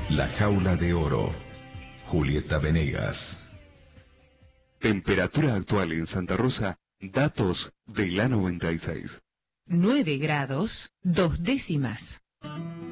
La Jaula de Oro. Julieta Venegas. Temperatura actual en Santa Rosa, datos de la 96. 9 grados, 2 décimas.